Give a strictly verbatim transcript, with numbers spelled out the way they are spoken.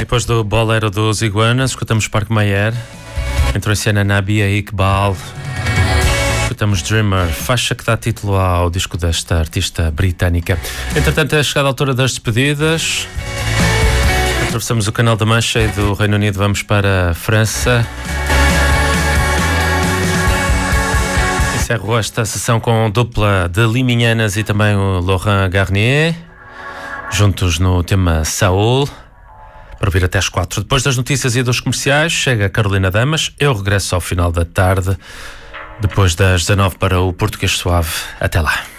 Depois do Bolero dos Iguanas, escutamos Parque Mayer, entrou em cena Nabia Iqbal, escutamos Dreamer, faixa que dá título ao disco desta artista britânica. Entretanto, é chegada a altura das despedidas. Atravessamos o Canal da Mancha e do Reino Unido vamos para a França. Encerro esta sessão com dupla de Liminhanas e também o Laurent Garnier, juntos no tema Saúl, para vir até às quatro. Depois das notícias e dos comerciais, chega a Carolina Damas. Eu regresso ao final da tarde, depois das dezanove para o Português Suave. Até lá.